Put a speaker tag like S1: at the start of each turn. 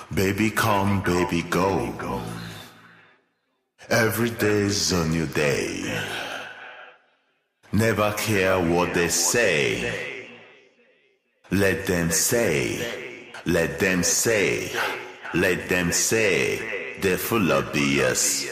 S1: Baby come, baby go. Every day's a new day. Never care what they say. Let them say, let them say, let them say. They're full of BS.